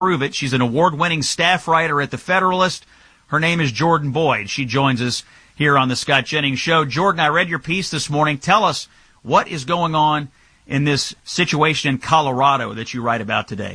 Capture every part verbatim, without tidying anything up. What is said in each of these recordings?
prove it. She's an award-winning staff writer at The Federalist. Her name is Jordan Boyd. She joins us here on the Scott Jennings Show. Jordan, I read your piece this morning. Tell us what is going on in this situation in Colorado that you write about today.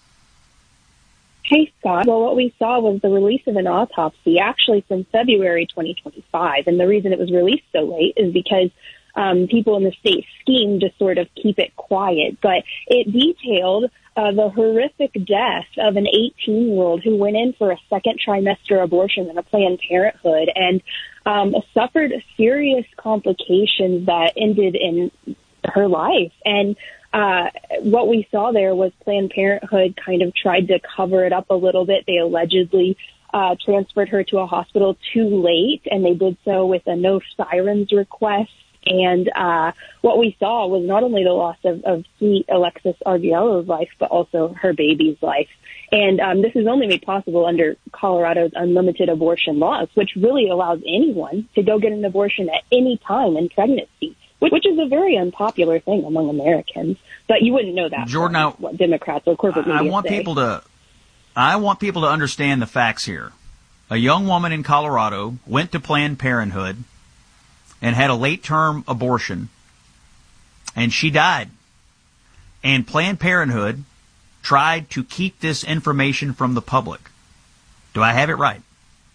Hey, Scott. Well, what we saw was the release of an autopsy actually from February twenty twenty-five. And the reason it was released so late is because um, people in the state schemed to sort of keep it quiet. But it detailed uh, the horrific death of an eighteen-year-old who went in for a second trimester abortion in a Planned Parenthood and um, suffered serious complications that ended in her life. And Uh, what we saw there was Planned Parenthood kind of tried to cover it up a little bit. They allegedly uh, transferred her to a hospital too late, and they did so with a no sirens request. And uh, what we saw was not only the loss of, of sweet Alexis Argiello's life, but also her baby's life. And um, this is only made possible under Colorado's unlimited abortion laws, which really allows anyone to go get an abortion at any time in pregnancy, which is a very unpopular thing among Americans. But you wouldn't know that Jordan, from what Democrats or corporate media I want say. people to, I want people to understand the facts here. A young woman in Colorado went to Planned Parenthood and had a late-term abortion, and she died. And Planned Parenthood tried to keep this information from the public. Do I have it right?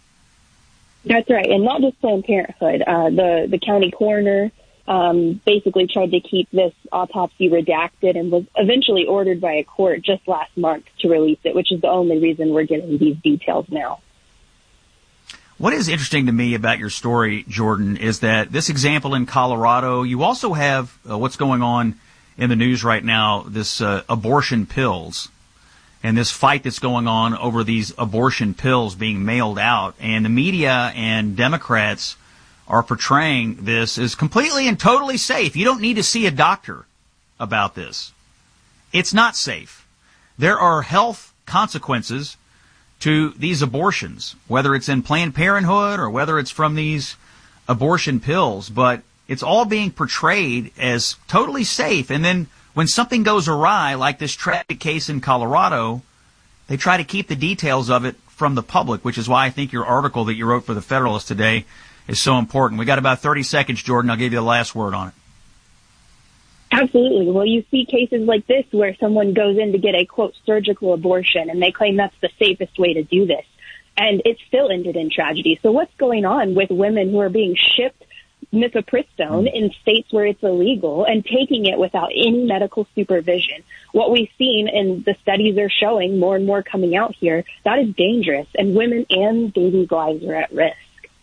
That's right, and not just Planned Parenthood. Uh, the, the county coroner Um, basically tried to keep this autopsy redacted and was eventually ordered by a court just last month to release it, which is the only reason we're getting these details now. What is interesting to me about your story, Jordan, is that this example in Colorado, you also have uh, what's going on in the news right now, this uh, abortion pills, and this fight that's going on over these abortion pills being mailed out. And the media and Democrats are portraying this as completely and totally safe. You don't need to see a doctor about this. It's not safe. There are health consequences to these abortions, whether it's in Planned Parenthood or whether it's from these abortion pills, but it's all being portrayed as totally safe. And then when something goes awry, like this tragic case in Colorado, they try to keep the details of it from the public, which is why I think your article that you wrote for The Federalist today is so important. We got about thirty seconds, Jordan. I'll give you the last word on it. Absolutely. Well, you see cases like this where someone goes in to get a, quote, surgical abortion, and they claim that's the safest way to do this. And it still ended in tragedy. So what's going on with women who are being shipped mifepristone in states where it's illegal and taking it without any medical supervision? What we've seen, and the studies are showing more and more coming out here, that is dangerous, and women and babies' lives are at risk.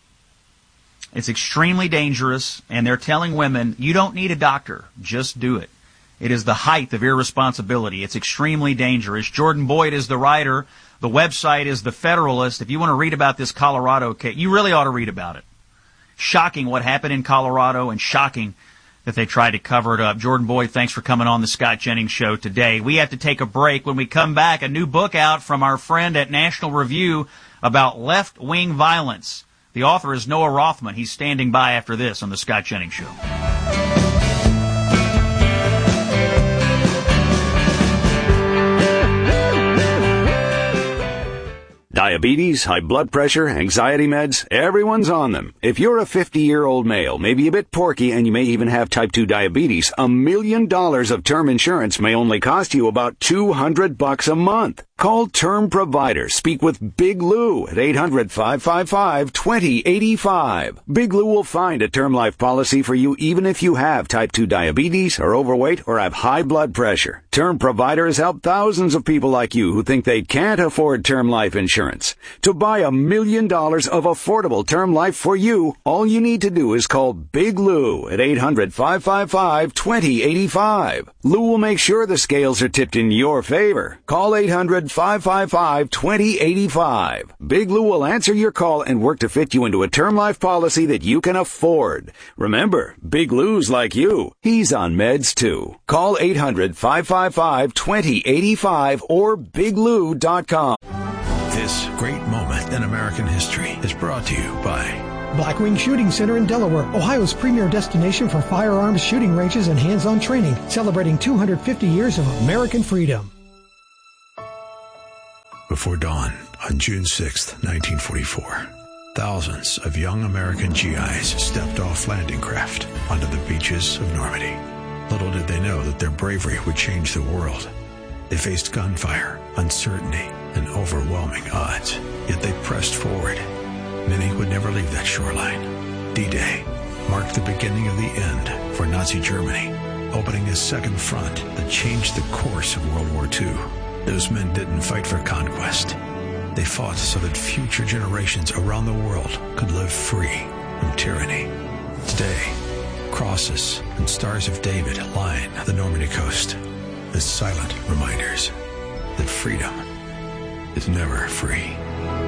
It's extremely dangerous, and they're telling women, you don't need a doctor, just do it. It is the height of irresponsibility. It's extremely dangerous. Jordan Boyd is the writer. The website is The Federalist. If you want to read about this Colorado case, you really ought to read about it. Shocking what happened in Colorado, and shocking that they tried to cover it up. Jordan Boyd, thanks for coming on the Scott Jennings Show today. We have to take a break. When we come back, a new book out from our friend at National Review about left-wing violence. The author is Noah Rothman. He's standing by after this on the Scott Jennings Show. Diabetes, high blood pressure, anxiety meds, everyone's on them. If you're a fifty-year-old male, maybe a bit porky, and you may even have type two diabetes, a million dollars of term insurance may only cost you about two hundred bucks a month. Call Term Provider. Speak with Big Lou at eight hundred, five five five, two zero eight five. Big Lou will find a term life policy for you even if you have type two diabetes, are overweight, or have high blood pressure. Term Provider has helped thousands of people like you who think they can't afford term life insurance. To buy a million dollars of affordable term life for you, all you need to do is call Big Lou at eight hundred, five five five, two zero eight five. Lou will make sure the scales are tipped in your favor. Call eight hundred, five five five, two zero eight five. Big Lou will answer your call and work to fit you into a term life policy that you can afford. Remember, Big Lou's like you. He's on meds too. Call eight hundred, five five five, two zero eight five or big lou dot com. This great moment in American history is brought to you by Blackwing Shooting Center in Delaware, Ohio's premier destination for firearms shooting ranges and hands-on training, celebrating two hundred fifty years of American freedom. before dawn on June sixth, nineteen forty-four. Thousands of young American G Is stepped off landing craft onto the beaches of Normandy. Little did they know that their bravery would change the world. They faced gunfire, uncertainty, and overwhelming odds, yet they pressed forward. Many would never leave that shoreline. D-Day marked the beginning of the end for Nazi Germany, opening a second front that changed the course of World War Two. Those men didn't fight for conquest. They fought so that future generations around the world could live free from tyranny. Today, crosses and stars of David line the Normandy coast as silent reminders that freedom is never free.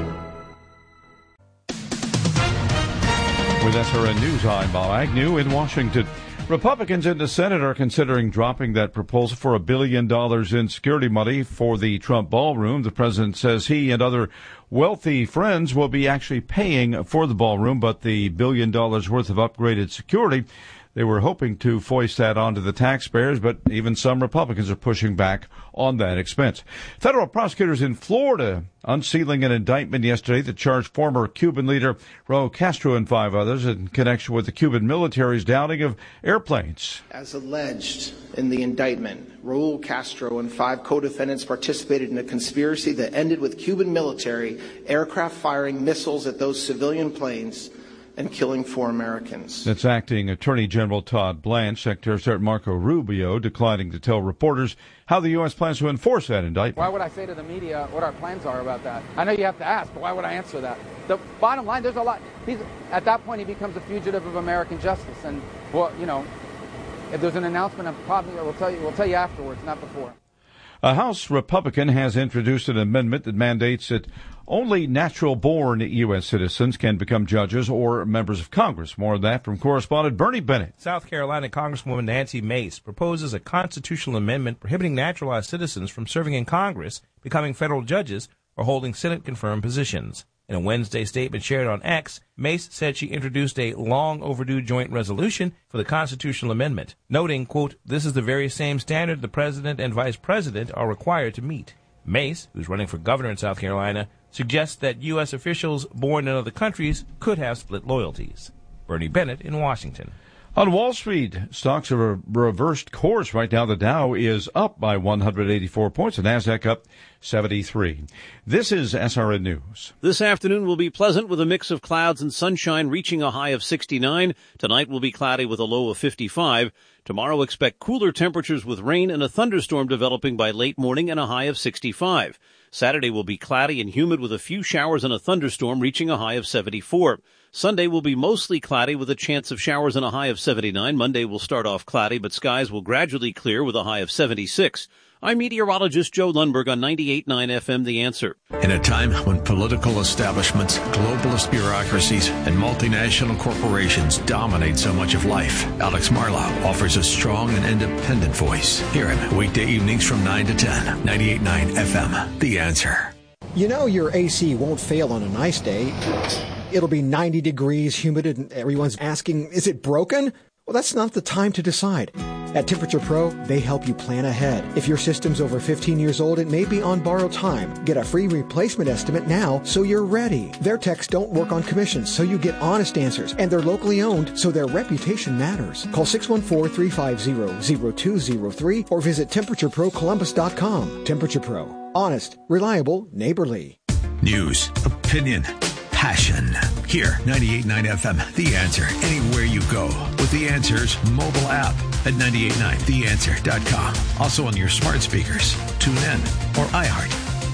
With S R N News, I'm Bob Agnew in Washington. Republicans in the Senate are considering dropping that proposal for a billion dollars in security money for the Trump ballroom. The president says he and other wealthy friends will be actually paying for the ballroom, but the billion dollars worth of upgraded security, they were hoping to foist that onto the taxpayers, but even some Republicans are pushing back on that expense. Federal prosecutors in Florida unsealing an indictment yesterday that charged former Cuban leader Raul Castro and five others in connection with the Cuban military's downing of airplanes. As alleged in the indictment, Raul Castro and five co-defendants participated in a conspiracy that ended with Cuban military aircraft firing missiles at those civilian planes and killing four Americans. That's Acting Attorney General Todd Blanche. Secretary of State Marco Rubio declining to tell reporters how the U S plans to enforce that indictment. Why would I say to the media what our plans are about that? I know you have to ask, but why would I answer that? The bottom line, there's a lot. He's, at that point, he becomes a fugitive of American justice. And, well, you know, if there's an announcement, I'm probably, we'll tell you, we'll tell you afterwards, not before. A House Republican has introduced an amendment that mandates that only natural-born U S citizens can become judges or members of Congress. More of that from correspondent Bernie Bennett. South Carolina Congresswoman Nancy Mace proposes a constitutional amendment prohibiting naturalized citizens from serving in Congress, becoming federal judges, or holding Senate-confirmed positions. In a Wednesday statement shared on X, Mace said she introduced a long-overdue joint resolution for the constitutional amendment, noting, quote, "This is the very same standard the president and vice president are required to meet." Mace, who's running for governor in South Carolina, suggests that U S officials born in other countries could have split loyalties. Bernie Bennett in Washington. On Wall Street, stocks are a reversed course. Right now, the Dow is up by one hundred eighty-four points, the NASDAQ up seventy-three. This is S R N News. This afternoon will be pleasant with a mix of clouds and sunshine, reaching a high of sixty-nine. Tonight will be cloudy with a low of fifty-five. Tomorrow, expect cooler temperatures with rain and a thunderstorm developing by late morning and a high of sixty-five. Saturday will be cloudy and humid with a few showers and a thunderstorm, reaching a high of seventy-four. Sunday will be mostly cloudy with a chance of showers and a high of seventy-nine. Monday will start off cloudy, but skies will gradually clear with a high of seventy-six. I'm meteorologist Joe Lundberg on ninety-eight point nine F M, The Answer. In a time when political establishments, globalist bureaucracies, and multinational corporations dominate so much of life, Alex Marlow offers a strong and independent voice. Hear him weekday evenings from nine to ten, ninety-eight point nine F M, The Answer. You know your A C won't fail on a nice day. It'll be ninety degrees, humid, and everyone's asking, is it broken? Well, that's not the time to decide. At Temperature Pro, they help you plan ahead. If your system's over fifteen years old, it may be on borrowed time. Get a free replacement estimate now so you're ready. Their techs don't work on commissions, so you get honest answers. And they're locally owned, so their reputation matters. Call six one four, three five zero, zero two zero three or visit temperature pro columbus dot com. Temperature Pro. Honest, reliable, neighborly. News, opinion, passion. Here, ninety-eight point nine F M, The Answer. Anywhere you go with The Answer's mobile app at ninety-eight point nine the answer dot com. Also on your smart speakers. Tune in or iHeart.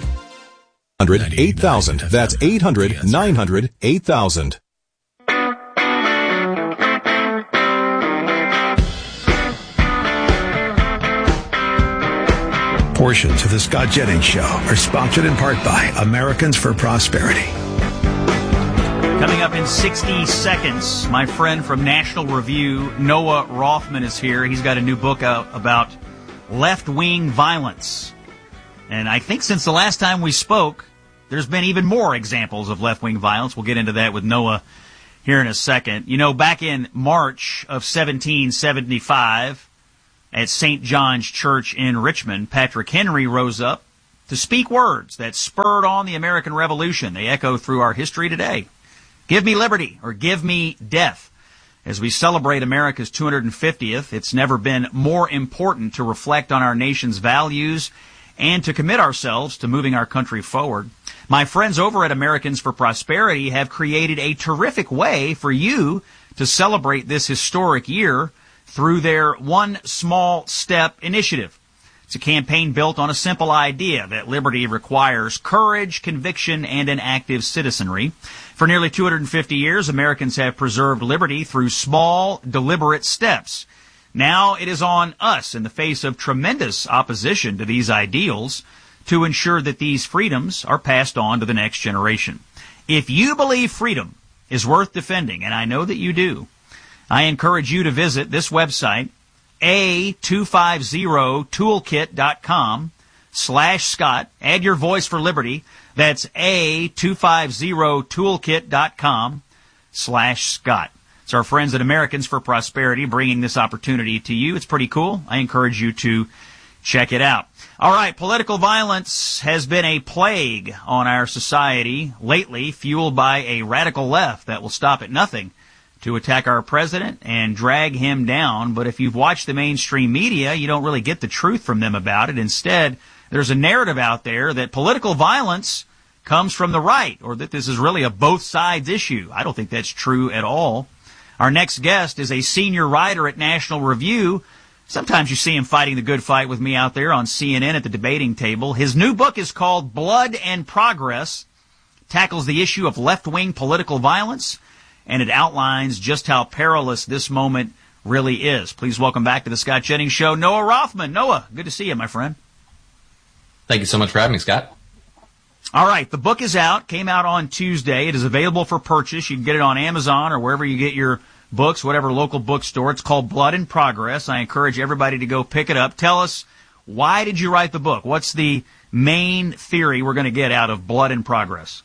eight hundred eight thousand. That's eight hundred nine hundred eight thousand. Portions of the Scott Jennings Show are sponsored in part by Americans for Prosperity. Coming up in sixty seconds, my friend from National Review, Noah Rothman, is here. He's got a new book out about left-wing violence. And I think since the last time we spoke, there's been even more examples of left-wing violence. We'll get into that with Noah here in a second. You know, back in March of seventeen seventy-five, at Saint John's Church in Richmond, Patrick Henry rose up to to speak words that spurred on the American Revolution. They echo through our history today. Give me liberty or give me death. As we celebrate America's two hundred fiftieth, it's never been more important to reflect on our nation's values and to commit ourselves to moving our country forward. My friends over at Americans for Prosperity have created a terrific way for you to celebrate this historic year through their One Small Step initiative. It's a campaign built on a simple idea that liberty requires courage, conviction, and an active citizenry. For nearly two hundred fifty years, Americans have preserved liberty through small, deliberate steps. Now it is on us, in the face of tremendous opposition to these ideals, to ensure that these freedoms are passed on to the next generation. If you believe freedom is worth defending, and I know that you do, I encourage you to visit this website, A two fifty toolkit dot com slash Scott. Add your voice for liberty. That's A two fifty toolkit dot com slash Scott. It's our friends at Americans for Prosperity bringing this opportunity to you. It's pretty cool. I encourage you to check it out. All right, political violence has been a plague on our society lately, fueled by a radical left that will stop at nothing to attack our president and drag him down. But if you've watched the mainstream media, you don't really get the truth from them about it. Instead, there's a narrative out there that political violence comes from the right, or that this is really a both sides issue. I don't think that's true at all. Our next guest is a senior writer at National Review. Sometimes you see him fighting the good fight with me out there on C N N at the debating table. His new book is called Blood and Progress. It tackles the issue of left-wing political violence, and it outlines just how perilous this moment really is. Please welcome back to the Scott Jennings Show, Noah Rothman. Noah, good to see you, my friend. Thank you so much for having me, Scott. All right, the book is out, came out on Tuesday. It is available for purchase. You can get it on Amazon or wherever you get your books, whatever local bookstore. It's called Blood and Progress. I encourage everybody to go pick it up. Tell us, why did you write the book? What's the main theory we're going to get out of Blood and Progress?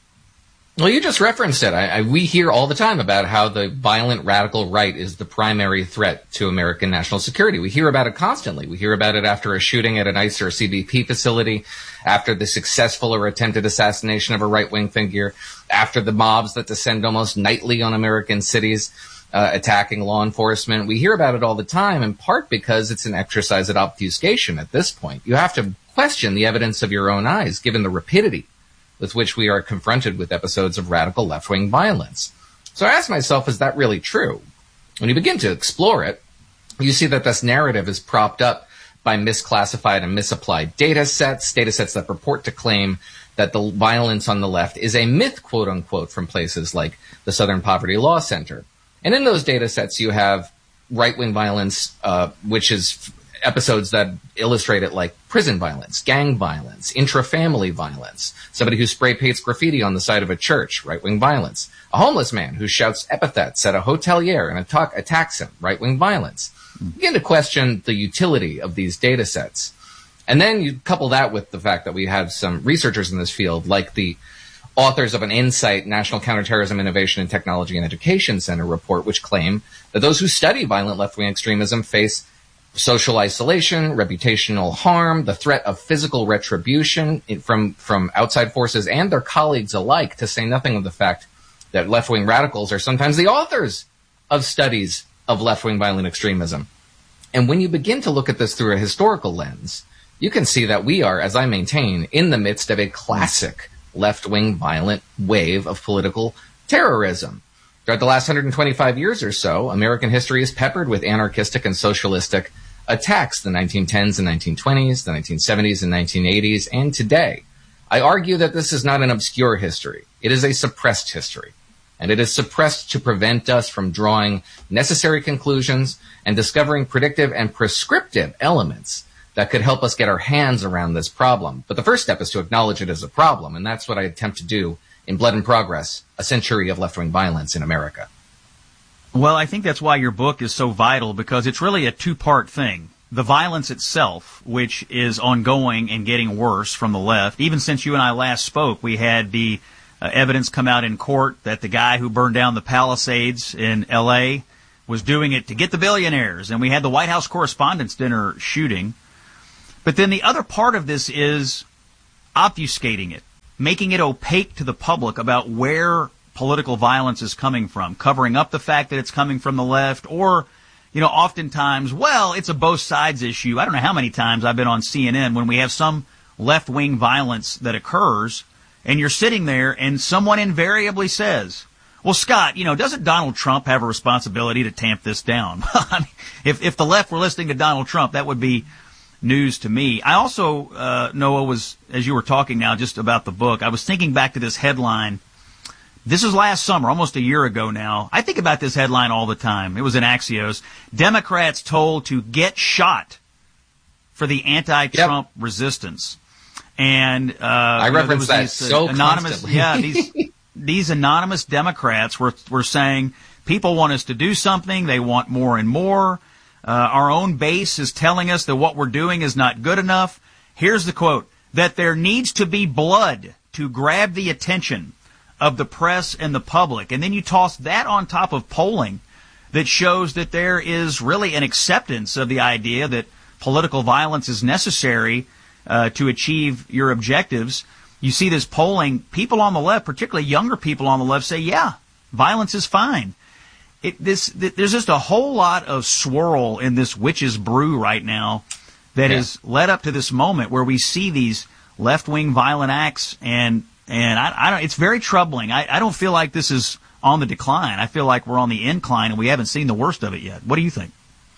Well, you just referenced it. I, I, we hear all the time about how the violent radical right is the primary threat to American national security. We hear about it constantly. We hear about it after a shooting at an ICE or a C B P facility, after the successful or attempted assassination of a right-wing figure, after the mobs that descend almost nightly on American cities, uh, attacking law enforcement. We hear about it all the time, in part because it's an exercise at obfuscation at this point. You have to question the evidence of your own eyes, given the rapidity with which we are confronted with episodes of radical left-wing violence. So I asked myself, is that really true? When you begin to explore it, you see that this narrative is propped up by misclassified and misapplied data sets, data sets that purport to claim that the violence on the left is a myth, quote unquote, from places like the Southern Poverty Law Center. And in those data sets, you have right-wing violence, uh, which is episodes that illustrate it, like prison violence, gang violence, intra-family violence, somebody who spray paints graffiti on the side of a church, right-wing violence, a homeless man who shouts epithets at a hotelier and attack, attacks him, right-wing violence. You begin to question the utility of these data sets. And then you couple that with the fact that we have some researchers in this field, like the authors of an Insight National Counterterrorism Innovation and Technology and Education Center report, which claim that those who study violent left-wing extremism face social isolation, reputational harm, the threat of physical retribution from, from outside forces and their colleagues alike, to say nothing of the fact that left-wing radicals are sometimes the authors of studies of left-wing violent extremism. And when you begin to look at this through a historical lens, you can see that we are, as I maintain, in the midst of a classic left-wing violent wave of political terrorism. Throughout the last one hundred twenty-five years or so, American history is peppered with anarchistic and socialistic attacks, the nineteen tens and nineteen twenties, the nineteen seventies and nineteen eighties, and today. I argue that this is not an obscure history. It is a suppressed history. And it is suppressed to prevent us from drawing necessary conclusions and discovering predictive and prescriptive elements that could help us get our hands around this problem. But the first step is to acknowledge it as a problem, and that's what I attempt to do in Blood and Progress, A Century of Left-Wing Violence in America. Well, I think that's why your book is so vital, because it's really a two-part thing. The violence itself, which is ongoing and getting worse from the left. Even since you and I last spoke, we had the uh, evidence come out in court that the guy who burned down the Palisades in L A was doing it to get the billionaires. And we had the White House Correspondents' Dinner shooting. But then the other part of this is obfuscating it, making it opaque to the public about where political violence is coming from, covering up the fact that it's coming from the left, or, you know, oftentimes, well, it's a both sides issue. I don't know how many times I've been on C N N when we have some left-wing violence that occurs, and you're sitting there and someone invariably says, well, Scott, you know, doesn't Donald Trump have a responsibility to tamp this down? I mean, if, if the left were listening to Donald Trump, that would be news to me. I also, uh, Noah, was, as you were talking now just about the book, I was thinking back to this headline. This is last summer, almost a year ago now. I think about this headline all the time. It was in Axios. Democrats told to get shot for the anti-Trump yep. resistance. And uh, I you know, reference that these, so uh, anonymous, constantly. yeah, these these anonymous Democrats were were saying people want us to do something. They want more and more. Uh, our own base is telling us that what we're doing is not good enough. Here's the quote: that there needs to be blood to grab the attention of the press and the public. And then you toss that on top of polling that shows that there is really an acceptance of the idea that political violence is necessary uh, to achieve your objectives. You see this polling, people on the left, particularly younger people on the left, say, yeah, violence is fine. It, this, th- there's just a whole lot of swirl in this witch's brew right now that yeah. has led up to this moment where we see these left-wing violent acts, and and I, I don't. It's very troubling. I, I don't feel like this is on the decline. I feel like we're on the incline, and we haven't seen the worst of it yet. What do you think?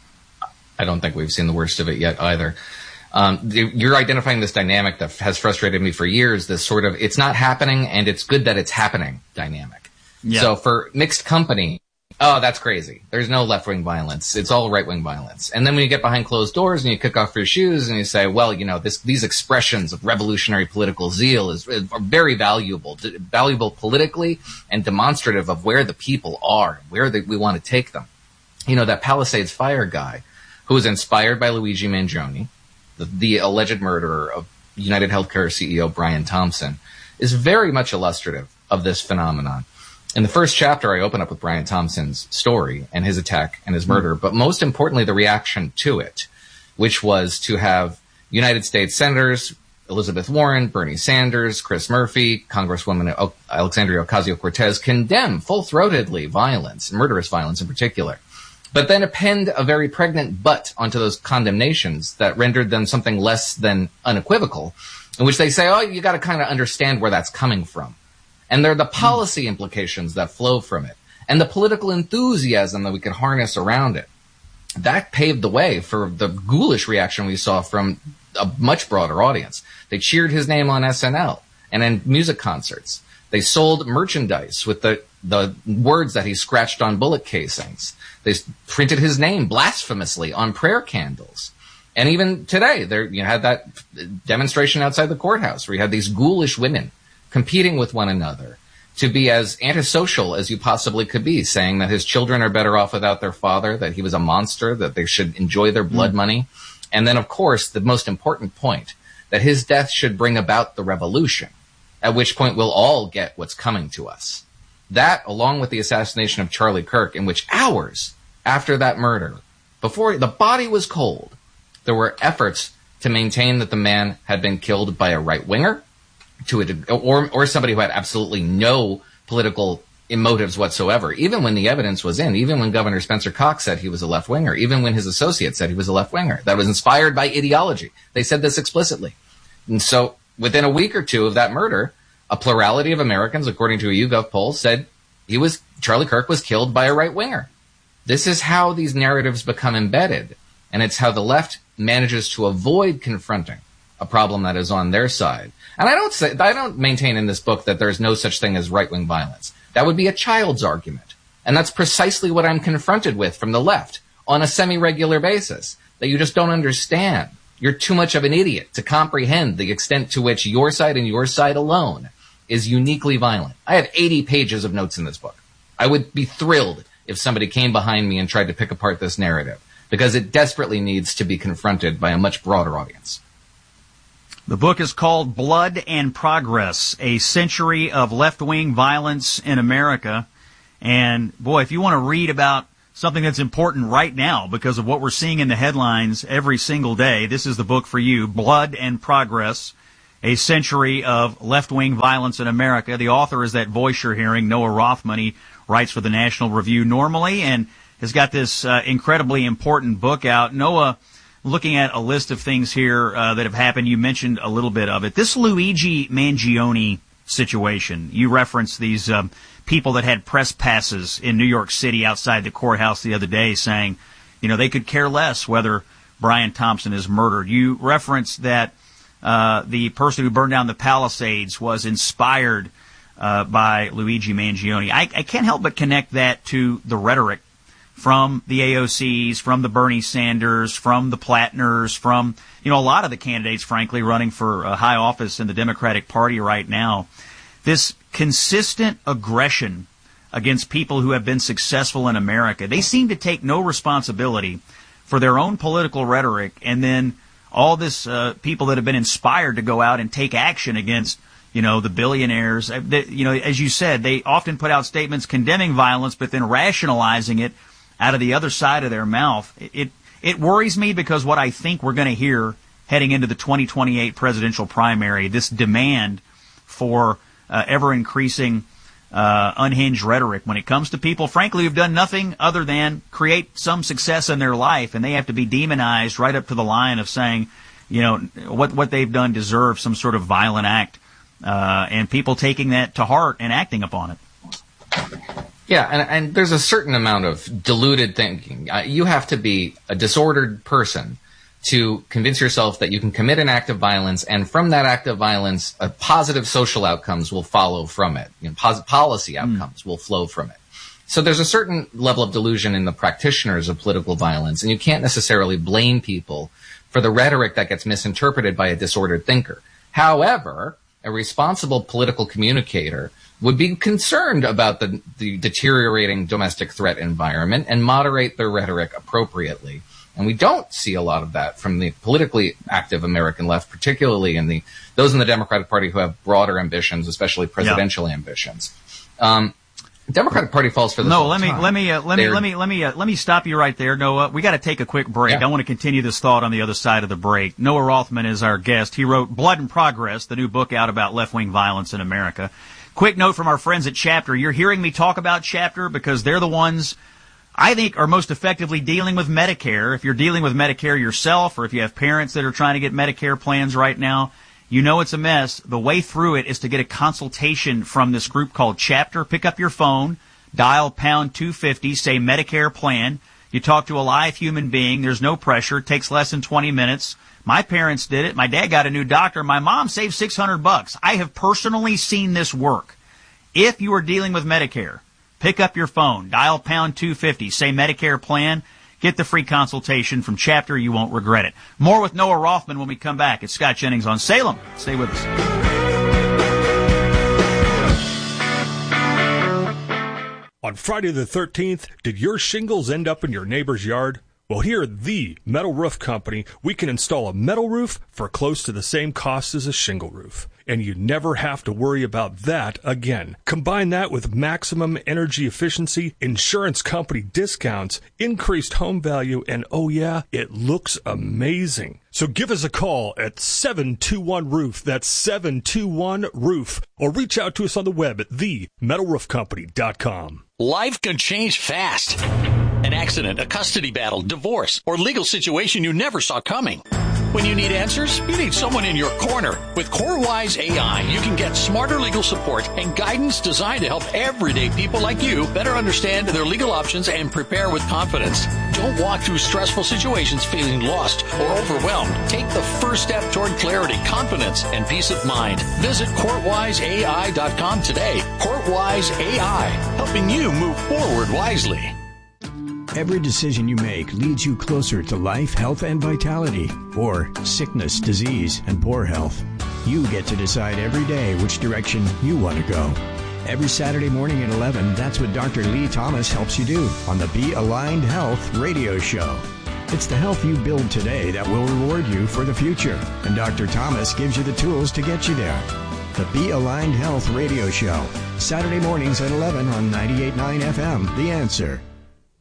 I don't think we've seen the worst of it yet either. Um, you're identifying this dynamic that has frustrated me for years, this sort of it's not happening and it's good that it's happening dynamic. Yeah. So for mixed company, oh, that's crazy. There's no left-wing violence. It's all right-wing violence. And then when you get behind closed doors and you kick off your shoes and you say, well, you know, this, these expressions of revolutionary political zeal is, are very valuable, valuable politically and demonstrative of where the people are, where they, we want to take them. You know, that Palisades Fire guy who was inspired by Luigi Mangione, the, the alleged murderer of United Healthcare C E O Brian Thompson, is very much illustrative of this phenomenon. In the first chapter, I open up with Brian Thompson's story and his attack and his murder, but most importantly, the reaction to it, which was to have United States Senators Elizabeth Warren, Bernie Sanders, Chris Murphy, Congresswoman o- Alexandria Ocasio-Cortez condemn full-throatedly violence, murderous violence in particular, but then append a very pregnant but onto those condemnations that rendered them something less than unequivocal, in which they say, oh, you got to kind of understand where that's coming from. And there are the policy implications that flow from it and the political enthusiasm that we can harness around it. That paved the way for the ghoulish reaction we saw from a much broader audience. They cheered his name on S N L and in music concerts. They sold merchandise with the, the words that he scratched on bullet casings. They printed his name blasphemously on prayer candles. And even today, there you had that demonstration outside the courthouse where you had these ghoulish women competing with one another to be as antisocial as you possibly could be, saying that his children are better off without their father, that he was a monster, that they should enjoy their blood mm. money. And then, of course, the most important point, that his death should bring about the revolution, at which point we'll all get what's coming to us. That, along with the assassination of Charlie Kirk, in which hours after that murder, before the body was cold, there were efforts to maintain that the man had been killed by a right-winger, to a, or or somebody who had absolutely no political motives whatsoever. Even when the evidence was in, even when Governor Spencer Cox said he was a left-winger, even when his associates said he was a left-winger, that was inspired by ideology. They said this explicitly. And so within a week or two of that murder, a plurality of Americans, according to a YouGov poll, said he was Charlie Kirk was killed by a right-winger. This is how these narratives become embedded, and it's how the left manages to avoid confronting a problem that is on their side. And I don't say, I don't maintain in this book that there's no such thing as right-wing violence. That would be a child's argument. And that's precisely what I'm confronted with from the left on a semi-regular basis, that you just don't understand. You're too much of an idiot to comprehend the extent to which your side and your side alone is uniquely violent. I have eighty pages of notes in this book. I would be thrilled if somebody came behind me and tried to pick apart this narrative, because it desperately needs to be confronted by a much broader audience. The book is called Blood and Progress, A Century of Left-Wing Violence in America. And, boy, if you want to read about something that's important right now because of what we're seeing in the headlines every single day, this is the book for you, Blood and Progress. A Century of Left-Wing Violence in America. The author is that voice you're hearing, Noah Rothman. He writes for the National Review normally and has got this uh, incredibly important book out. Noah, looking at a list of things here uh, that have happened, you mentioned a little bit of it. This Luigi Mangione situation, you referenced these um, people that had press passes in New York City outside the courthouse the other day saying, you know, they could care less whether Brian Thompson is murdered. You referenced that uh, the person who burned down the Palisades was inspired uh, by Luigi Mangione. I, I can't help but connect that to the rhetoric from the A O Cs, from the Bernie Sanders, from the Plattners, from, you know, a lot of the candidates, frankly, running for a high office in the Democratic Party right now. This consistent aggression against people who have been successful in America. They seem to take no responsibility for their own political rhetoric, and then all this uh, people that have been inspired to go out and take action against, you know, the billionaires. They, you know, as you said, they often put out statements condemning violence, but then rationalizing it out of the other side of their mouth. It it, it worries me because what I think we're going to hear heading into the twenty twenty-eight presidential primary, this demand for uh, ever-increasing uh, unhinged rhetoric when it comes to people, frankly, who've done nothing other than create some success in their life, and they have to be demonized right up to the line of saying, you know, what what they've done deserves some sort of violent act, uh, and people taking that to heart and acting upon it. Yeah, and, and there's a certain amount of deluded thinking. Uh, you have to be a disordered person to convince yourself that you can commit an act of violence, and from that act of violence, uh, positive social outcomes will follow from it. You know, pos- policy outcomes mm. will flow from it. So there's a certain level of delusion in the practitioners of political violence, and you can't necessarily blame people for the rhetoric that gets misinterpreted by a disordered thinker. However, a responsible political communicator would be concerned about the, the deteriorating domestic threat environment and moderate their rhetoric appropriately. And we don't see a lot of that from the politically active American left, particularly in the those in the Democratic Party who have broader ambitions, especially presidential yeah. ambitions. Um, Democratic Party falls for this. No, all let me time. let me uh, let me They're, let me let me uh, let me stop you right there, Noah. We got to take a quick break. Yeah. I want to continue this thought on the other side of the break. Noah Rothman is our guest. He wrote Blood and Progress, the new book out about left-wing violence in America. Quick note from our friends at Chapter. You're hearing me talk about Chapter because they're the ones I think are most effectively dealing with Medicare. If you're dealing with Medicare yourself, or if you have parents that are trying to get Medicare plans right now, you know it's a mess. The way through it is to get a consultation from this group called Chapter. Pick up your phone, dial pound two fifty, say Medicare plan. You talk to a live human being. There's no pressure. It takes less than twenty minutes. My parents did it. My dad got a new doctor. My mom saved six hundred bucks. I have personally seen this work. If you are dealing with Medicare, pick up your phone, dial pound two fifty, say Medicare plan, get the free consultation from Chapter. You won't regret it. More with Noah Rothman when we come back. It's Scott Jennings on Salem. Stay with us. On Friday the thirteenth, did your shingles end up in your neighbor's yard? Well, here at the Metal Roof Company, we can install a metal roof for close to the same cost as a shingle roof. And you never have to worry about that again. Combine that with maximum energy efficiency, insurance company discounts, increased home value, and oh yeah, it looks amazing. So give us a call at seven two one roof. That's seven two one roof. Or reach out to us on the web at the metal roof company dot com. Life can change fast. An accident, a custody battle, divorce, or legal situation you never saw coming. When you need answers, you need someone in your corner. With CoreWise A I, you can get smarter legal support and guidance designed to help everyday people like you better understand their legal options and prepare with confidence. Don't walk through stressful situations feeling lost or overwhelmed. Take the first step toward clarity, confidence, and peace of mind. Visit court wise A I dot com today. CourtWise A I, helping you move forward wisely. Every decision you make leads you closer to life, health, and vitality, or sickness, disease, and poor health. You get to decide every day which direction you want to go. Every Saturday morning at eleven, that's what Doctor Lee Thomas helps you do on the Be Aligned Health radio show. It's the health you build today that will reward you for the future, and Doctor Thomas gives you the tools to get you there. The Be Aligned Health radio show, Saturday mornings at eleven on ninety-eight point nine F M, The Answer.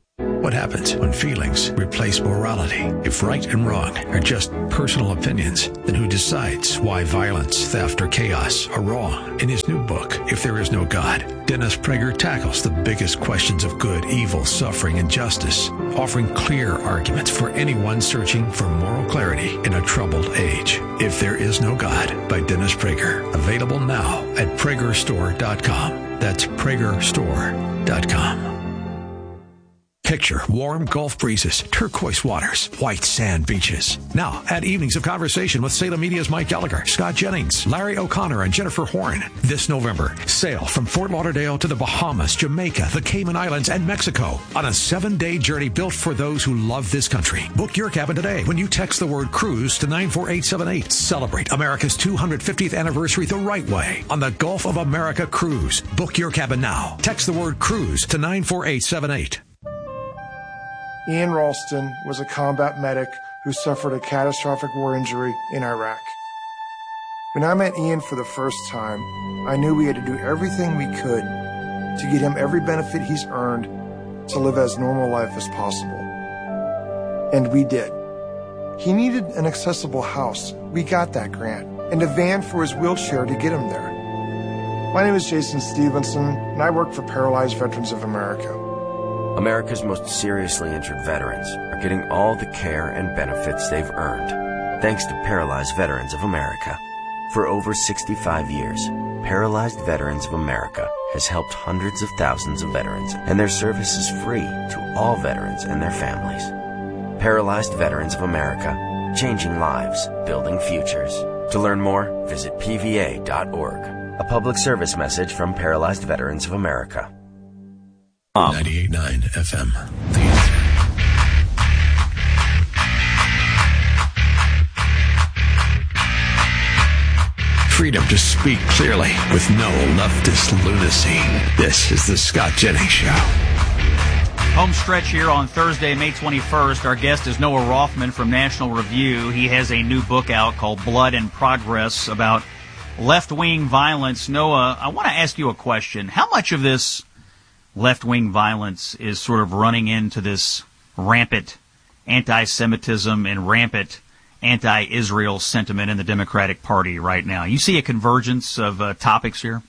What happens when feelings replace morality? If right and wrong are just personal opinions, then who decides why violence, theft, or chaos are wrong? In his new book, If There Is No God, Dennis Prager tackles the biggest questions of good, evil, suffering, and justice, offering clear arguments for anyone searching for moral clarity in a troubled age. If There Is No God by Dennis Prager. Available now at Prager Store dot com. That's Prager Store dot com. Picture warm Gulf breezes, turquoise waters, white sand beaches. Now, add evenings of conversation with Salem Media's Mike Gallagher, Scott Jennings, Larry O'Connor, and Jennifer Horn. This November, sail from Fort Lauderdale to the Bahamas, Jamaica, the Cayman Islands, and Mexico on a seven-day journey built for those who love this country. Book your cabin today when you text the word cruise to nine four eight seven eight. Celebrate America's two hundred fiftieth anniversary the right way on the Gulf of America Cruise. Book your cabin now. Text the word cruise to nine four eight seven eight. Ian Ralston was a combat medic who suffered a catastrophic war injury in Iraq. When I met Ian for the first time, I knew we had to do everything we could to get him every benefit he's earned to live as normal life as possible. And we did. He needed an accessible house. We got that grant. And a van for his wheelchair to get him there. My name is Jason Stevenson, and I work for Paralyzed Veterans of America. America's most seriously injured veterans are getting all the care and benefits they've earned, thanks to Paralyzed Veterans of America. For over sixty-five years, Paralyzed Veterans of America has helped hundreds of thousands of veterans, and their service is free to all veterans and their families. Paralyzed Veterans of America, changing lives, building futures. To learn more, visit P V A dot org. A public service message from Paralyzed Veterans of America. ninety-eight point nine F M. Freedom to speak clearly with no leftist lunacy. This is the Scott Jennings Show. Home stretch here on Thursday, May twenty-first. Our guest is Noah Rothman from National Review. He has a new book out called Blood and Progress about left-wing violence. Noah, I want to ask you a question. How much of this left-wing violence is sort of running into this rampant anti-Semitism and rampant anti-Israel sentiment in the Democratic Party right now? You see a convergence of uh, topics here?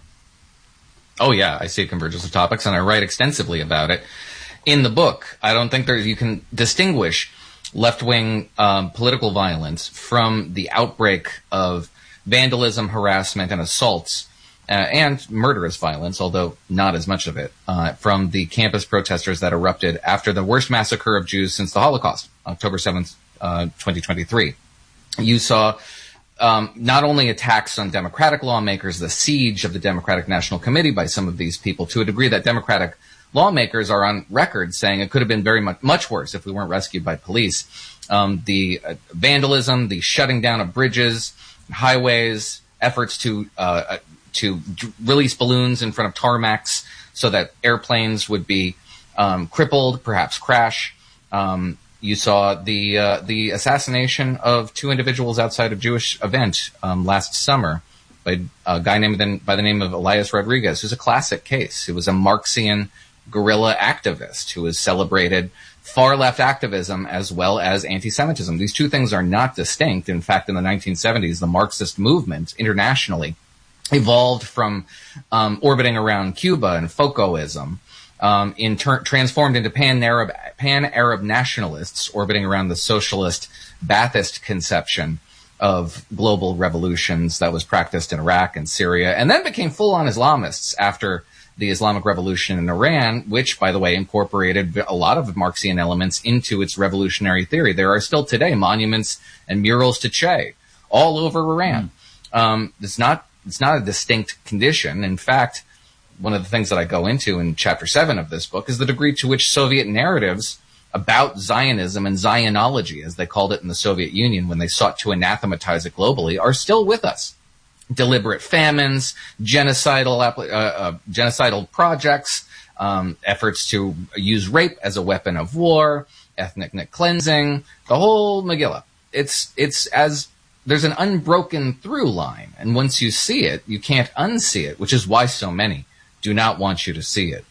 Oh, yeah, I see a convergence of topics, and I write extensively about it in the book. I don't think there you can distinguish left-wing um, political violence from the outbreak of vandalism, harassment, and assaults Uh, and murderous violence, although not as much of it, uh, from the campus protesters that erupted after the worst massacre of Jews since the Holocaust, October seventh, uh, twenty twenty-three. You saw um, not only attacks on Democratic lawmakers, the siege of the Democratic National Committee by some of these people, to a degree that Democratic lawmakers are on record saying it could have been very much, much worse if we weren't rescued by police. Um, the uh, vandalism, the shutting down of bridges, highways, efforts to uh, to d- release balloons in front of tarmacs so that airplanes would be um, crippled, perhaps crash. Um, you saw the uh, the assassination of two individuals outside a Jewish event um, last summer by a guy named the, by the name of Elias Rodriguez, who's a classic case. He was a Marxian guerrilla activist who was celebrated far-left activism as well as anti-Semitism. These two things are not distinct. In fact, in the nineteen seventies, the Marxist movement internationally evolved from um, orbiting around Cuba and Foucaultism, um, in ter- transformed into pan-Arab, pan-Arab nationalists orbiting around the socialist Ba'athist conception of global revolutions that was practiced in Iraq and Syria, and then became full-on Islamists after the Islamic Revolution in Iran, which, by the way, incorporated a lot of Marxian elements into its revolutionary theory. There are still today monuments and murals to Che all over Iran. Mm. Um, it's not It's not a distinct condition. In fact, one of the things that I go into in chapter seven of this book is the degree to which Soviet narratives about Zionism and Zionology, as they called it in the Soviet Union when they sought to anathematize it globally, are still with us. Deliberate famines, genocidal, uh, uh, genocidal projects, um, efforts to use rape as a weapon of war, ethnic cleansing, the whole Megillah. It's, it's as There's an unbroken through line, and once you see it, you can't unsee it, which is why so many do not want you to see it.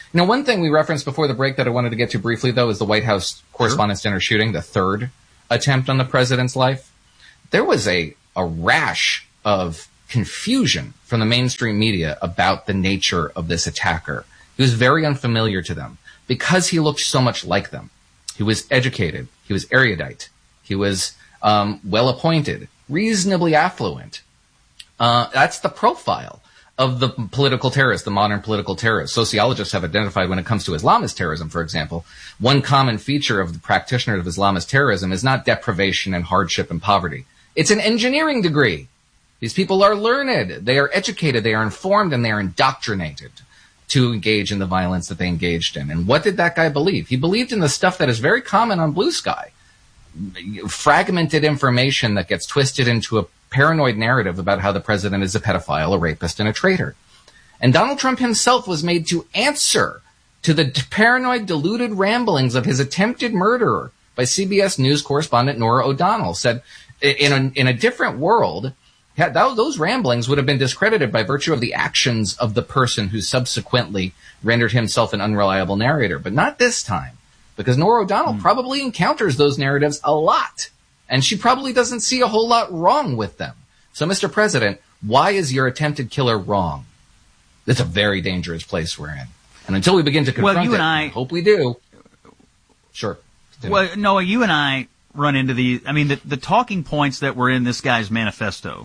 You know, one thing we referenced before the break that I wanted to get to briefly, though, is the White House Correspondents' Dinner shooting, the third attempt on the president's life. There was a, a rash of confusion from the mainstream media about the nature of this attacker. He was very unfamiliar to them because he looked so much like them. He was educated. He was erudite. He was um, well-appointed, reasonably affluent. Uh, that's the profile of the political terrorist, the modern political terrorist. Sociologists have identified when it comes to Islamist terrorism, for example, one common feature of the practitioners of Islamist terrorism is not deprivation and hardship and poverty. It's an engineering degree. These people are learned, they are educated, they are informed, and they are indoctrinated to engage in the violence that they engaged in. And what did that guy believe? He believed in the stuff that is very common on Blue Sky. Fragmented information that gets twisted into a paranoid narrative about how the president is a pedophile, a rapist, and a traitor. And Donald Trump himself was made to answer to the paranoid, deluded ramblings of his attempted murderer by C B S News correspondent Norah O'Donnell. Said, in a, in a different world, those ramblings would have been discredited by virtue of the actions of the person who subsequently rendered himself an unreliable narrator. But not this time, because Norah O'Donnell mm. probably encounters those narratives a lot. And she probably doesn't see a whole lot wrong with them. So, Mister President, why is your attempted killer wrong? It's a very dangerous place we're in. And until we begin to confront well, you it, and I, I hope we do. Sure. Well, Noah, you and I run into the, I mean, the, the talking points that were in this guy's manifesto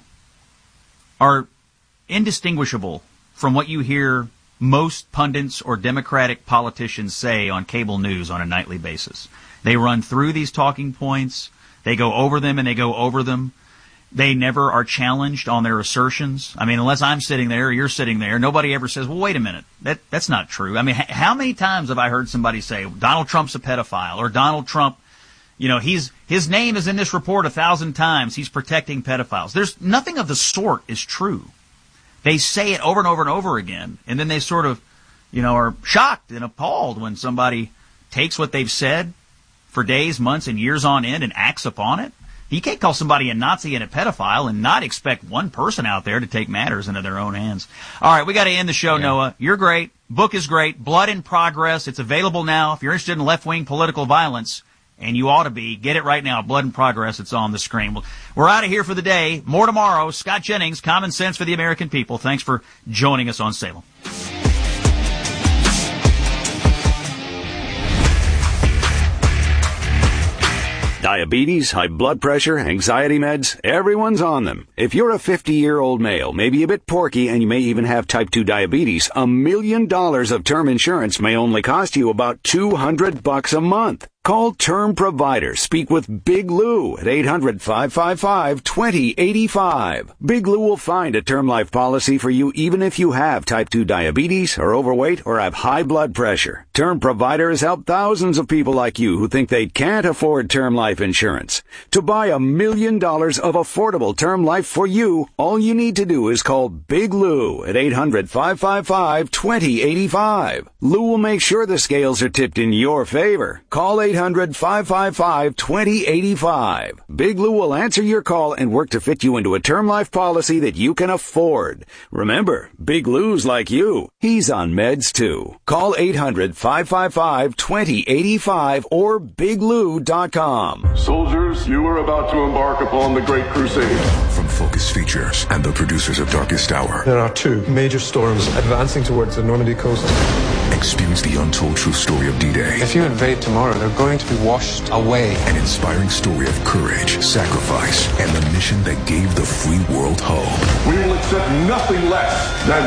are indistinguishable from what you hear most pundits or Democratic politicians say on cable news on a nightly basis. They run through these talking points. They go over them and they go over them. They never are challenged on their assertions. I mean, unless I'm sitting there or you're sitting there, nobody ever says, well, wait a minute, that that's not true. I mean, h- how many times have I heard somebody say, Donald Trump's a pedophile, or Donald Trump, you know, he's his name is in this report a thousand times, he's protecting pedophiles. There's nothing of the sort is true. They say it over and over and over again, and then they sort of, you know, are shocked and appalled when somebody takes what they've said for days, months, and years on end and acts upon it. You can't call somebody a Nazi and a pedophile and not expect one person out there to take matters into their own hands. All right, we got to end the show, yeah. Noah. You're great. Book is great. Blood in Progress. It's available now. If you're interested in left-wing political violence, and you ought to be, get it right now. Blood in Progress. It's on the screen. We're out of here for the day. More tomorrow. Scott Jennings, Common Sense for the American People. Thanks for joining us on Salem. Diabetes, high blood pressure, anxiety meds, everyone's on them. If you're a fifty-year-old male, maybe a bit porky, and you may even have type two diabetes, a million dollars of term insurance may only cost you about two hundred bucks a month. Call Term Provider. Speak with Big Lou at eight hundred, five five five, two zero eight five. Big Lou will find a term life policy for you even if you have type two diabetes, are overweight, or have high blood pressure. Term Provider has helped thousands of people like you who think they can't afford term life insurance. To buy a million dollars of affordable term life for you, all you need to do is call Big Lou at eight hundred, five five five, two zero eight five. Lou will make sure the scales are tipped in your favor. Call eight hundred, five five five, two zero eight five. Big Lou will answer your call and work to fit you into a term life policy that you can afford. Remember, Big Lou's like you. He's on meds too. Call eight hundred, five five five, two zero eight five or big lou dot com. Soldiers, you are about to embark upon the Great Crusade. From Focus Features and the producers of Darkest Hour. There are two major storms advancing towards the Normandy coast. Experience the untold true story of D-Day. If you invade tomorrow, they're going to be washed away. An inspiring story of courage, sacrifice, and the mission that gave the free world hope. We will accept nothing less than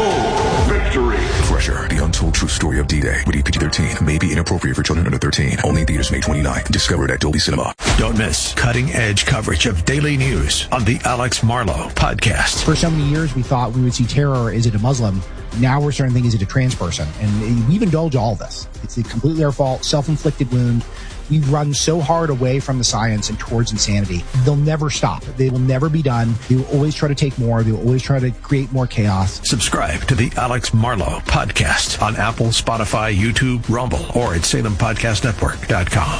full victory. Fresher, the untold true story of D-Day. Rated P G thirteen. May be inappropriate for children under thirteen. Only in theaters May twenty-ninth. Discovered at Dolby Cinema. Don't miss cutting-edge coverage of daily news on the Alex Marlow Podcast. For so many years, we thought we would see terror. Is it a Muslim? Now we're starting to think, is it a trans person? And we've indulged all this. It's completely our fault, self-inflicted wound. We've run so hard away from the science and towards insanity. They'll never stop. They will never be done. They will always try to take more. They will always try to create more chaos. Subscribe to the Alex Marlow Podcast on Apple, Spotify, YouTube, Rumble, or at salem podcast network dot com.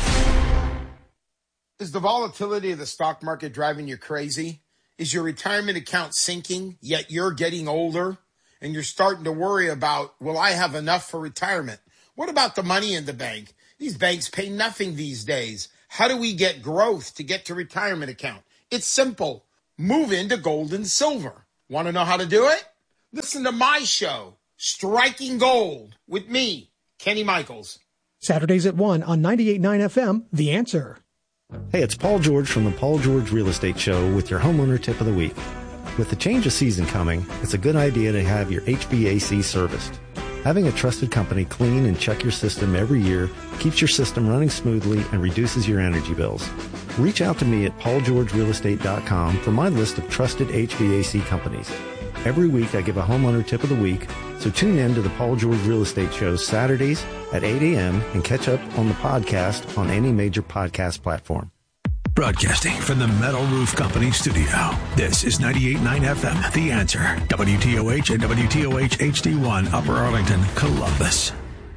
Is the volatility of the stock market driving you crazy? Is your retirement account sinking, yet you're getting older? and you're starting to worry about, will I have enough for retirement? What about the money in the bank? These banks pay nothing these days. How do we get growth to get to retirement account? It's simple. Move into gold and silver. Want to know how to do it? Listen to my show, Striking Gold, with me, Kenny Michaels. Saturdays at one on ninety-eight point nine F M, The Answer. Hey, it's Paul George from the Paul George Real Estate Show with your homeowner tip of the week. With the change of season coming, it's a good idea to have your H V A C serviced. Having a trusted company clean and check your system every year keeps your system running smoothly and reduces your energy bills. Reach out to me at paul george real estate dot com for my list of trusted H V A C companies. Every week I give a homeowner tip of the week, so tune in to the Paul George Real Estate Show Saturdays at eight a.m. and catch up on the podcast on any major podcast platform. Broadcasting from the Metal Roof Company studio, this is ninety-eight point nine F M, The Answer, W T O H and W T O H H D one, Upper Arlington, Columbus.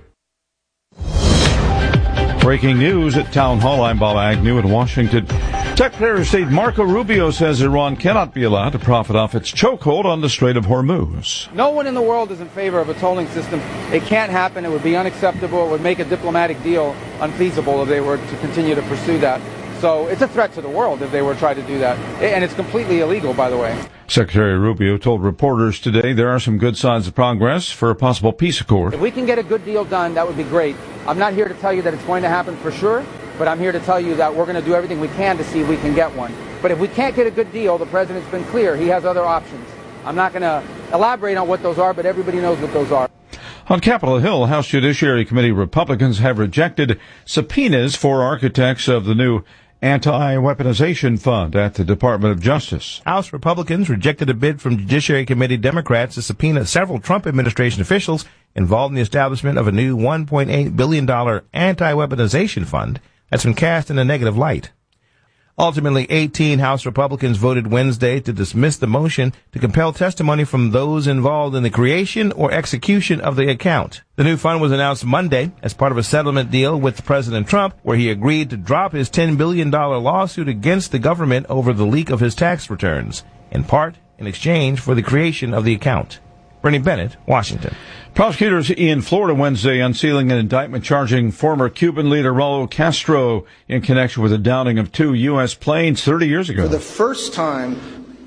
Breaking news at Town Hall. I'm Bob Agnew in Washington. Secretary of State Marco Rubio says Iran cannot be allowed to profit off its chokehold on the Strait of Hormuz. No one in the world is in favor of a tolling system. It can't happen. It would be unacceptable. It would make a diplomatic deal unfeasible if they were to continue to pursue that. So it's a threat to the world if they were to try to do that. And it's completely illegal, by the way. Secretary Rubio told reporters today there are some good signs of progress for a possible peace accord. If we can get a good deal done, that would be great. I'm not here to tell you that it's going to happen for sure, but I'm here to tell you that we're going to do everything we can to see if we can get one. But if we can't get a good deal, the president's been clear. He has other options. I'm not going to elaborate on what those are, but everybody knows what those are. On Capitol Hill, House Judiciary Committee Republicans have rejected subpoenas for architects of the new anti-weaponization fund at the Department of Justice. House Republicans rejected a bid from Judiciary Committee Democrats to subpoena several Trump administration officials involved in the establishment of a new one point eight billion dollars anti-weaponization fund that's been cast in a negative light. Ultimately, eighteen House Republicans voted Wednesday to dismiss the motion to compel testimony from those involved in the creation or execution of the account. The new fund was announced Monday as part of a settlement deal with President Trump, where he agreed to drop his ten billion dollars lawsuit against the government over the leak of his tax returns, in part in exchange for the creation of the account. Bernie Bennett, Washington. Prosecutors in Florida Wednesday unsealing an indictment charging former Cuban leader Raul Castro in connection with the downing of two U S planes thirty years ago. For the first time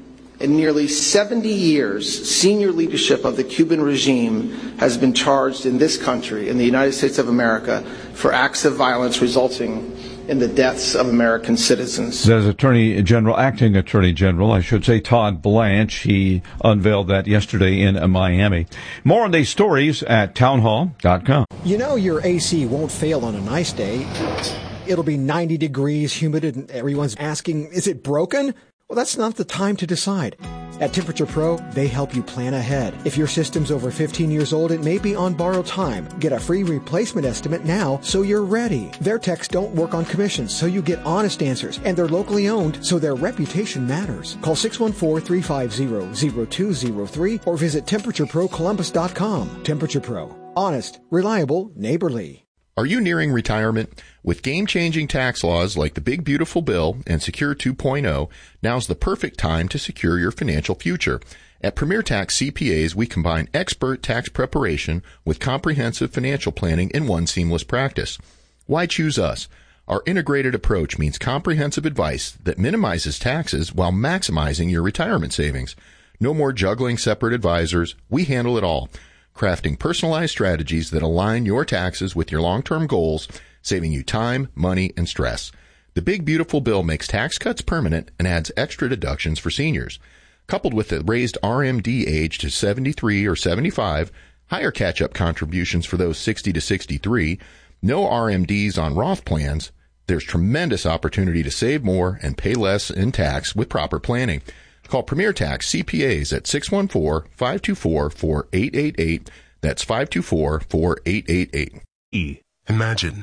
in nearly seventy years, senior leadership of the Cuban regime has been charged in this country, in the United States of America, for acts of violence resulting in the deaths of American citizens. Says Attorney General, Acting Attorney General, I should say, Todd Blanche. He unveiled that yesterday in Miami. More on these stories at townhall dot com. You know your A C won't fail on a nice day. It'll be ninety degrees, humid, and everyone's asking, is it broken? Well, that's not the time to decide. At Temperature Pro, they help you plan ahead. If your system's over fifteen years old, it may be on borrowed time. Get a free replacement estimate now so you're ready. Their techs don't work on commissions, so you get honest answers. And they're locally owned, so their reputation matters. Call six one four, three five zero, zero two zero three or visit temperature pro columbus dot com. Temperature Pro. Honest, reliable, neighborly. Are you nearing retirement? With game-changing tax laws like the Big Beautiful Bill and Secure two point oh, now's the perfect time to secure your financial future. At Premier Tax C P As, we combine expert tax preparation with comprehensive financial planning in one seamless practice. Why choose us? Our integrated approach means comprehensive advice that minimizes taxes while maximizing your retirement savings. No more juggling separate advisors. We handle it all, crafting personalized strategies that align your taxes with your long-term goals, saving you time, money, and stress. The Big Beautiful Bill makes tax cuts permanent and adds extra deductions for seniors. Coupled with the raised R M D age to seventy-three or seventy-five, higher catch-up contributions for those sixty to sixty-three, no R M Ds on Roth plans, there's tremendous opportunity to save more and pay less in tax with proper planning. Call Premier Tax C P As at six one four, five two four, four eight eight eight. That's five two four, four eight eight eight. Imagine.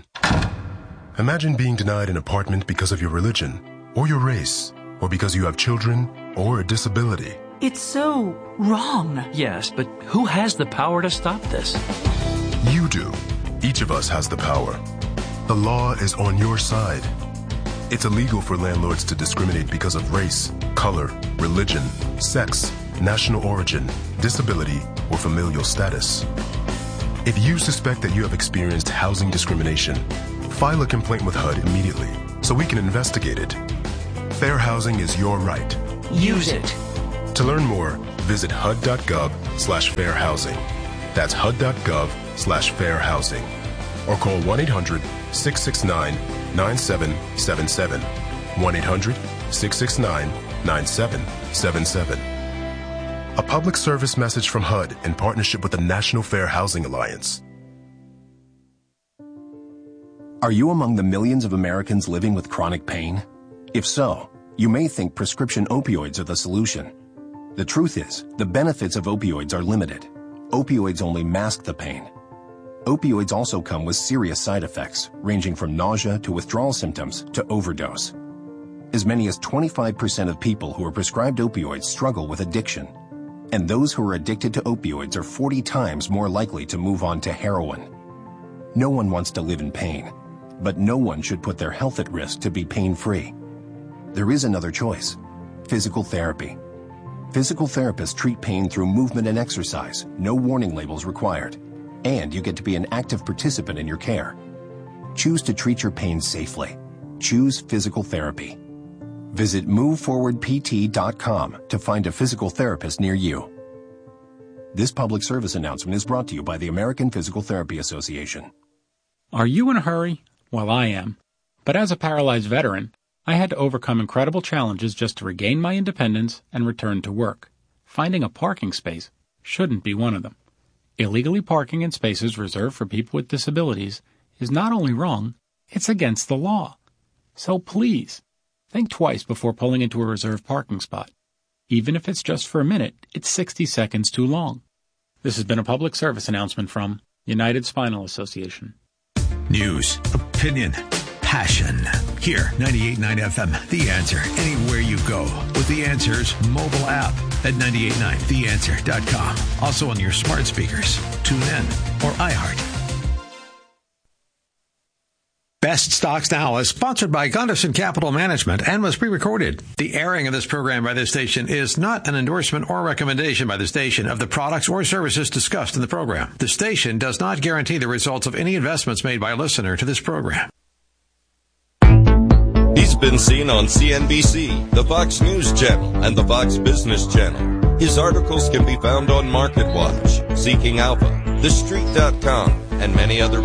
Imagine being denied an apartment because of your religion, or your race, or because you have children, or a disability. It's so wrong. Yes, but who has the power to stop this? You do. Each of us has the power. The law is on your side. It's illegal for landlords to discriminate because of race, color, religion, sex, national origin, disability, or familial status. If you suspect that you have experienced housing discrimination, file a complaint with H U D immediately so we can investigate it. Fair housing is your right. Use it. To learn more, visit H U D dot gov slash fair housing. That's H U D dot gov slash fair housing. Or call one eight hundred six six nine nine seven seven seven. one eight hundred six six nine nine seven seven seven. A public service message from H U D in partnership with the National Fair Housing Alliance. Are you among the millions of Americans living with chronic pain? If so, you may think prescription opioids are the solution. The truth is, the benefits of opioids are limited. Opioids only mask the pain. Opioids also come with serious side effects, ranging from nausea to withdrawal symptoms to overdose. As many as twenty-five percent of people who are prescribed opioids struggle with addiction. And those who are addicted to opioids are forty times more likely to move on to heroin. No one wants to live in pain, but no one should put their health at risk to be pain-free. There is another choice: physical therapy. Physical therapists treat pain through movement and exercise, no warning labels required, and you get to be an active participant in your care. Choose to treat your pain safely. Choose physical therapy. Visit move forward p t dot com to find a physical therapist near you. This public service announcement is brought to you by the American Physical Therapy Association. Are you in a hurry? Well, I am. But as a paralyzed veteran, I had to overcome incredible challenges just to regain my independence and return to work. Finding a parking space shouldn't be one of them. Illegally parking in spaces reserved for people with disabilities is not only wrong, it's against the law. So please, think twice before pulling into a reserved parking spot. Even if it's just for a minute, it's sixty seconds too long. This has been a public service announcement from United Spinal Association. News, opinion, passion. Here, ninety-eight point nine F M, The Answer, anywhere you go. With The Answer's mobile app at nine eight nine the answer dot com. Also on your smart speakers, TuneIn, or iHeart. Best Stocks Now is sponsored by Gunderson Capital Management and was pre-recorded. The airing of this program by this station is not an endorsement or recommendation by the station of the products or services discussed in the program. The station does not guarantee the results of any investments made by a listener to this program. He's been seen on C N B C, the Fox News Channel, and the Fox Business Channel. His articles can be found on MarketWatch, Seeking Alpha, The Street dot com, and many other